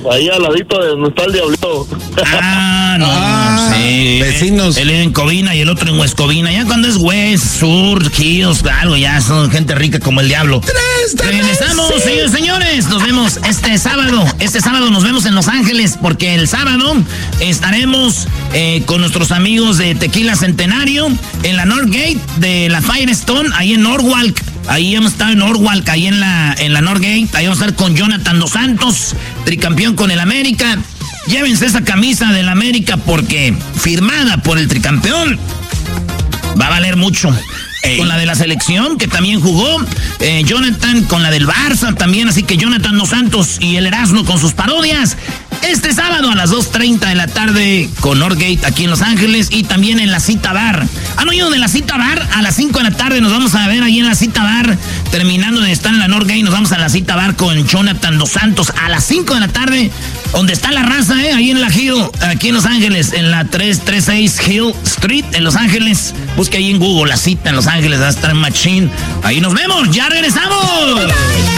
ahí al ladito de donde está el Diablito. Sí. Vecinos. Él en Covina y el otro en Huescovina. Ya cuando es West, Sur, Hills, algo, ya son gente rica como el diablo. Regresamos, señores. Nos vemos este sábado. Este sábado nos vemos en Los Ángeles porque el sábado estaremos con nuestros amigos de Tequila Centenario en la Northgate de la Firestone, ahí en Norwalk. Ahí hemos estado en Norwalk, ahí en la Northgate. Ahí vamos a estar con Jonathan Dos Santos, tricampeón con el América. Llévense esa camisa del América porque firmada por el tricampeón va a valer mucho. Con la de la selección, que también jugó. Jonathan con la del Barça también. Así que Jonathan Dos Santos y el Erasmo con sus parodias. Este sábado a las 2:30 de la tarde con Northgate aquí en Los Ángeles. Y también en la Cita Bar. ¿Han oído de la Cita Bar? A las 5 de la tarde nos vamos a ver ahí en la Cita Bar. Terminando de estar en la Northgate, nos vamos a la Cita Bar con Jonathan Dos Santos a las 5 de la tarde. Donde está la raza, ahí en la Hill, aquí en Los Ángeles, en la 336 Hill Street, en Los Ángeles. Busque ahí en Google la cita en Los Ángeles, va a estar en Machine. Ahí nos vemos, ya regresamos.